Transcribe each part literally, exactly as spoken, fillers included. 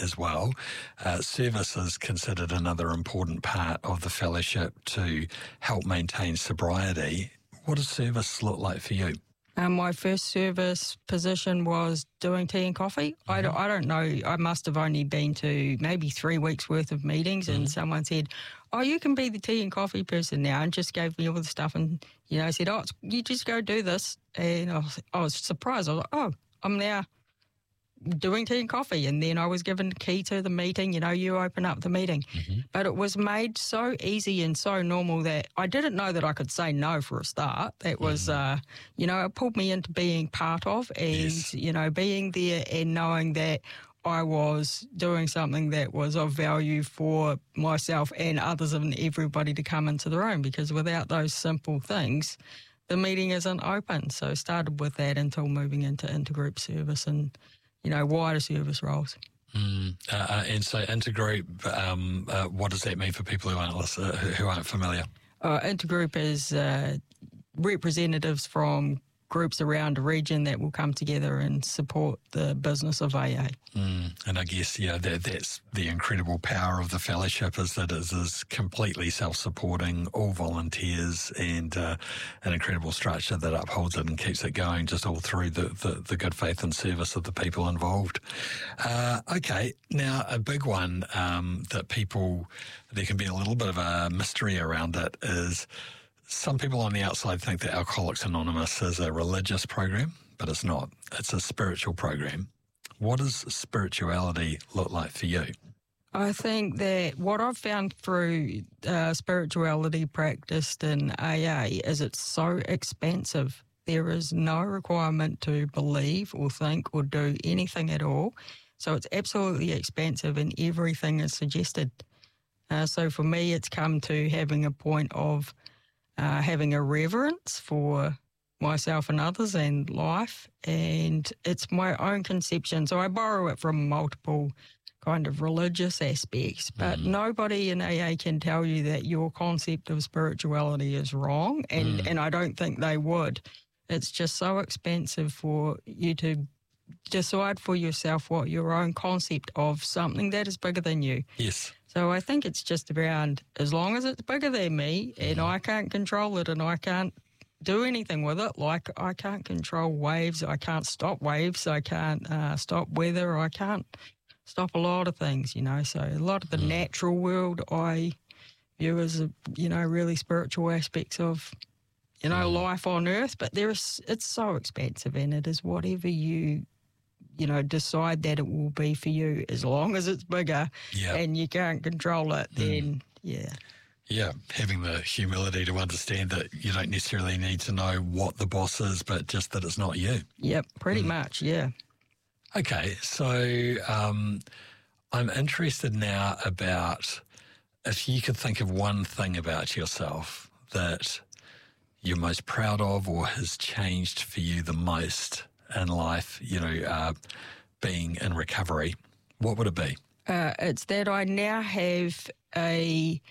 as well. Uh, service is considered another important part of the fellowship to help maintain sobriety. What does service look like for you? Um, my first service position was doing tea and coffee. Mm-hmm. I, don't, I don't know, I must have only been to maybe three weeks worth of meetings, mm-hmm. and someone said, oh, you can be the tea and coffee person now, and just gave me all the stuff and, you know, said, oh, it's, you just go do this. And I was, I was surprised. I was like, oh, I'm now doing tea and coffee. And then I was given the key to the meeting, you know, you open up the meeting. Mm-hmm. But it was made so easy and so normal that I didn't know that I could say no for a start. That was, mm-hmm. uh, you know, it pulled me into being part of and, yes. you know, being there and knowing that I was doing something that was of value for myself and others and everybody to come into the room, because without those simple things, the meeting isn't open. So started with that until moving into intergroup service and, you know, wider service roles. Mm, uh, and so intergroup, um, uh, what does that mean for people who aren't listen, who aren't familiar? Uh, intergroup is uh, representatives from groups around a region that will come together and support the business of A A. Mm, and I guess, yeah, that, that's the incredible power of the fellowship, is that it is completely self-supporting, all volunteers, and uh, an incredible structure that upholds it and keeps it going just all through the, the, the good faith and service of the people involved. Uh, okay, now a big one um, that people, there can be a little bit of a mystery around it is, some people on the outside think that Alcoholics Anonymous is a religious program, but it's not. It's a spiritual program. What does spirituality look like for you? I think that what I've found through uh, spirituality practiced in A A is it's so expansive. There is no requirement to believe or think or do anything at all. So it's absolutely expansive and everything is suggested. Uh, so for me, it's come to having a point of Uh, having a reverence for myself and others and life, and it's my own conception. So I borrow it from multiple kind of religious aspects, but mm. nobody in A A can tell you that your concept of spirituality is wrong, and, mm. and I don't think they would. It's just so expensive for you to decide for yourself what your own concept of something that is bigger than you. Yes. So I think it's just around, as long as it's bigger than me and mm. I can't control it and I can't do anything with it, like I can't control waves, I can't stop waves, I can't uh, stop weather, I can't stop a lot of things, you know. So a lot of the mm. natural world I view as, a, you know, really spiritual aspects of, you know, mm. life on earth, but there is, it's so expansive, and it is whatever you you know, decide that it will be for you. As long as it's bigger yep. and you can't control it, then, mm. yeah. Yeah, having the humility to understand that you don't necessarily need to know what the boss is, but just that it's not you. Yep, pretty mm. much, yeah. Okay, so um, I'm interested now about if you could think of one thing about yourself that you're most proud of or has changed for you the most in life, you know, uh, being in recovery, what would it be? Uh, it's that I now have a,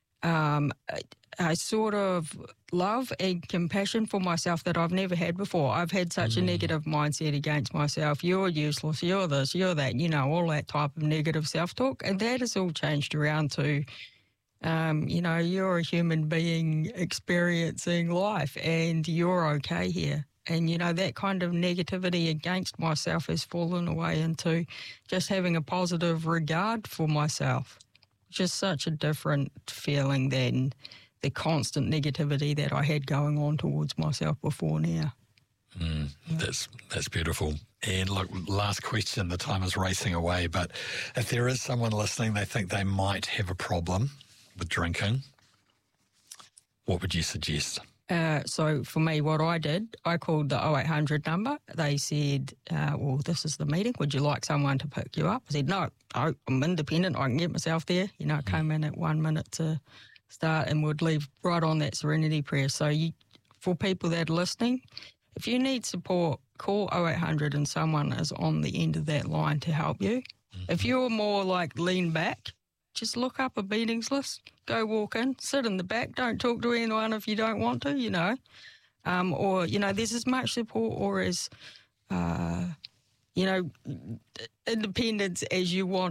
um, a, a sort of love and compassion for myself that I've never had before. I've had such mm. a negative mindset against myself. You're useless, you're this, you're that, you know, all that type of negative self-talk. And that has all changed around to, um, you know, you're a human being experiencing life and you're okay here. And, you know, that kind of negativity against myself has fallen away into just having a positive regard for myself, which is such a different feeling than the constant negativity that I had going on towards myself before now. Mm, that's that's beautiful. And look, last question, the time is racing away, but if there is someone listening, they think they might have a problem with drinking, what would you suggest? Uh, so for me, what I did, I called the oh eight hundred number. They said, uh, well, this is the meeting. Would you like someone to pick you up? I said, no, I'm independent. I can get myself there. You know, I came in at one minute to start and would leave right on that serenity prayer. So you, for people that are listening, if you need support, call oh eight hundred and someone is on the end of that line to help you. Mm-hmm. If you're more like lean back, just look up a meetings list, go walk in, sit in the back, don't talk to anyone if you don't want to, you know. Um, or, you know, there's as much support or as, uh, you know, independence as you want